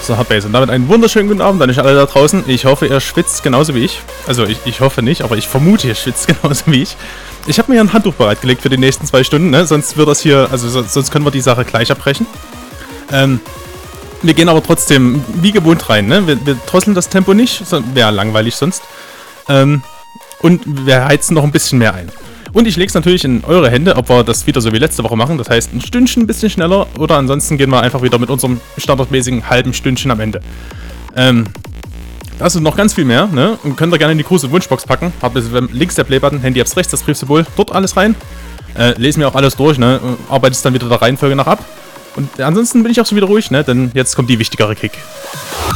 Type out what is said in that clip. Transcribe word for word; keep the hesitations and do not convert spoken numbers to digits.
So, Herr Base, und damit einen wunderschönen guten Abend an euch alle da draußen. Ich hoffe, ihr schwitzt genauso wie ich. Also, ich, ich hoffe nicht, aber ich vermute, ihr schwitzt genauso wie ich. Ich habe mir ein Handtuch bereitgelegt für die nächsten zwei Stunden, ne? Sonst wird das hier, also so, sonst können wir die Sache gleich abbrechen. Ähm, wir gehen aber trotzdem wie gewohnt rein, ne? Wir, wir drosseln das Tempo nicht, so, wäre langweilig sonst. Ähm, und wir heizen noch ein bisschen mehr ein. Und ich lege es natürlich in eure Hände, ob wir das wieder so wie letzte Woche machen. Das heißt, ein Stündchen ein bisschen schneller. Oder ansonsten gehen wir einfach wieder mit unserem standardmäßigen halben Stündchen am Ende. Ähm, das ist noch ganz viel mehr, ne? Und könnt ihr gerne in die große Wunschbox packen. Habt ihr links der Playbutton, Handy-Apps rechts, das Briefsymbol. Dort alles rein. Äh, lesen wir auch alles durch, ne? Arbeitet es dann wieder der Reihenfolge nach ab. Und ansonsten bin ich auch schon wieder ruhig, ne? Denn jetzt kommt die wichtigere Kick.